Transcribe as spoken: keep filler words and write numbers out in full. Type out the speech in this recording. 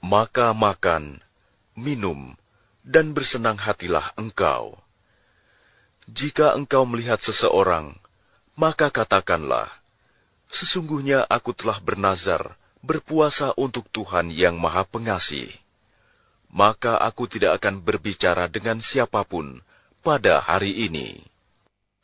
maka makan, minum, dan bersenang hatilah engkau. Jika engkau melihat seseorang, maka katakanlah, sesungguhnya aku telah bernazar, berpuasa untuk Tuhan yang Maha Pengasih. Maka aku tidak akan berbicara dengan siapapun pada hari ini.